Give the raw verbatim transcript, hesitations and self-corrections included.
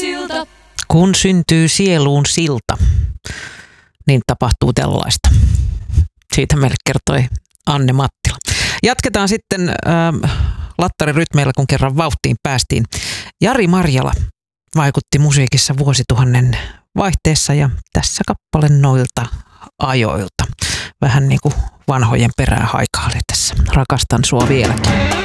silta. Kun syntyy sieluun silta, niin tapahtuu tällaista. Siitä meille kertoi Anne Mattila. Jatketaan sitten äh, lattarirytmeillä, kun kerran vauhtiin päästiin. Jari Marjala vaikutti musiikissa vuosituhannen vaihteessa ja tässä kappale noilta ajoilta. Vähän niin kuin vanhojen perää haikailee tässä. Rakastan sua vieläkin.